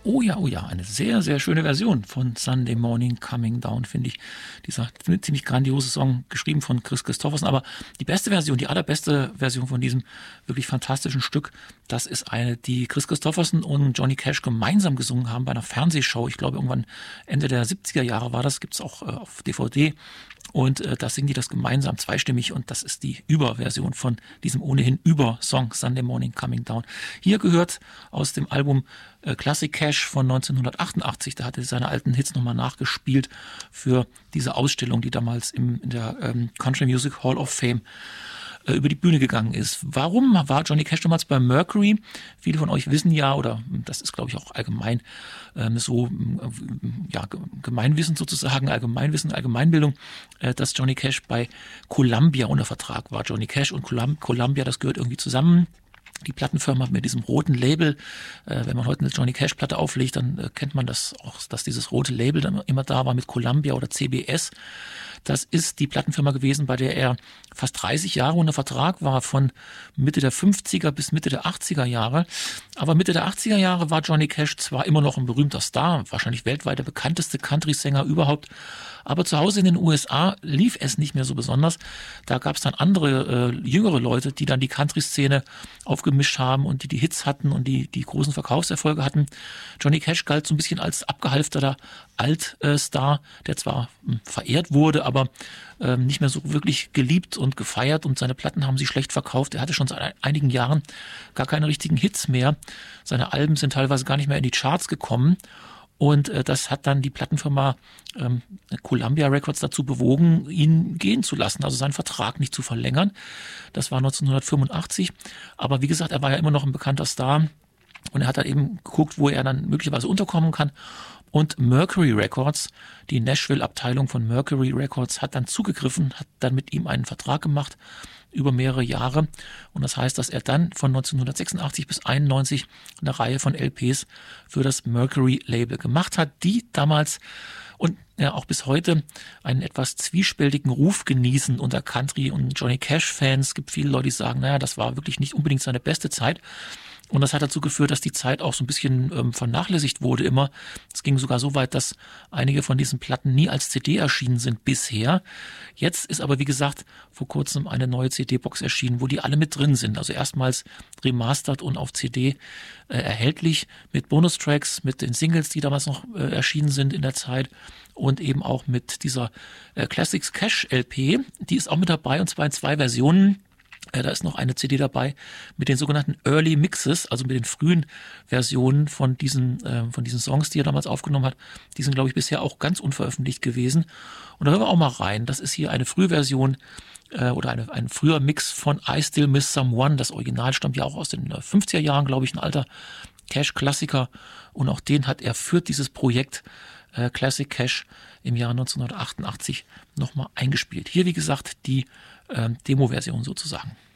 Oh ja, oh ja, eine sehr, sehr schöne Version von Sunday Morning Coming Down, finde ich. Dieser ziemlich grandiose Song, geschrieben von Kris Kristofferson. Aber die beste Version, die allerbeste Version von diesem wirklich fantastischen Stück, das ist eine, die Kris Kristofferson und Johnny Cash gemeinsam gesungen haben bei einer Fernsehshow. Ich glaube, irgendwann Ende der 70er Jahre war das, gibt's auch auf DVD. Und da singen die das gemeinsam zweistimmig und das ist die Überversion von diesem ohnehin Über-Song Sunday Morning Coming Down. Hier gehört aus dem Album Classic Cash von 1988, da hatte er seine alten Hits nochmal nachgespielt für diese Ausstellung, die damals in der Country Music Hall of Fame über die Bühne gegangen ist. Warum war Johnny Cash damals bei Mercury? Viele von euch wissen ja, oder das ist glaube ich auch allgemein Gemeinwissen sozusagen, Allgemeinwissen, Allgemeinbildung, dass Johnny Cash bei Columbia unter Vertrag war. Johnny Cash und Columbia, das gehört irgendwie zusammen. Die Plattenfirma mit diesem roten Label, wenn man heute eine Johnny Cash Platte auflegt, dann kennt man das auch, dass dieses rote Label dann immer da war mit Columbia oder CBS. Das ist die Plattenfirma gewesen, bei der er fast 30 Jahre unter Vertrag war, von Mitte der 50er bis Mitte der 80er Jahre. Aber Mitte der 80er Jahre war Johnny Cash zwar immer noch ein berühmter Star, wahrscheinlich weltweit der bekannteste Country-Sänger überhaupt, aber zu Hause in den USA lief es nicht mehr so besonders. Da gab es dann andere, jüngere Leute, die dann die Country-Szene aufgemischt haben und die Hits hatten und die großen Verkaufserfolge hatten. Johnny Cash galt so ein bisschen als abgehalfterter Altstar, der zwar verehrt wurde, aber nicht mehr so wirklich geliebt und gefeiert und seine Platten haben sich schlecht verkauft. Er hatte schon seit einigen Jahren gar keine richtigen Hits mehr. Seine Alben sind teilweise gar nicht mehr in die Charts gekommen. Und das hat dann die Plattenfirma Columbia Records dazu bewogen, ihn gehen zu lassen, also seinen Vertrag nicht zu verlängern. Das war 1985. Aber wie gesagt, er war ja immer noch ein bekannter Star. Und er hat dann eben geguckt, wo er dann möglicherweise unterkommen kann. Und Mercury Records, die Nashville-Abteilung von Mercury Records, hat dann zugegriffen, hat dann mit ihm einen Vertrag gemacht über mehrere Jahre. Und das heißt, dass er dann von 1986 bis 91 eine Reihe von LPs für das Mercury-Label gemacht hat, die damals und ja auch bis heute einen etwas zwiespältigen Ruf genießen unter Country- und Johnny Cash-Fans. Es gibt viele Leute, die sagen, naja, das war wirklich nicht unbedingt seine beste Zeit. Und das hat dazu geführt, dass die Zeit auch so ein bisschen vernachlässigt wurde immer. Es ging sogar so weit, dass einige von diesen Platten nie als CD erschienen sind bisher. Jetzt ist aber, wie gesagt, vor kurzem eine neue CD-Box erschienen, wo die alle mit drin sind. Also erstmals remastered und auf CD erhältlich mit Bonustracks, mit den Singles, die damals noch erschienen sind in der Zeit und eben auch mit dieser Classics Cash LP. Die ist auch mit dabei und zwar in 2 Versionen. Da ist noch eine CD dabei mit den sogenannten Early Mixes, also mit den frühen Versionen von diesen Songs, die er damals aufgenommen hat. Die sind, glaube ich, bisher auch ganz unveröffentlicht gewesen. Und da hören wir auch mal rein. Das ist hier eine Frühversion oder ein früher Mix von I Still Miss Someone. Das Original stammt ja auch aus den 50er Jahren, glaube ich, ein alter Cash-Klassiker. Und auch den hat er für dieses Projekt Classic Cash im Jahr 1988 nochmal eingespielt. Hier, wie gesagt, die Demo-Version sozusagen.